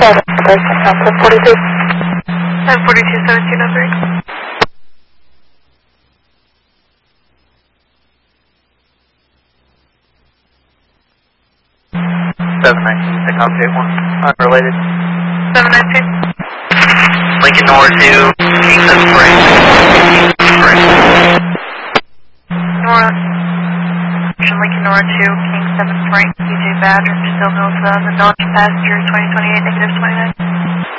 1703. 719, Tacom J1, unrelated. 719. Lincoln Nor 2, Kingston Spring. Nora, Lincoln Nora 2, King 7 Frank, DJ Badger, still knows the Dodge Passenger 2028, -29.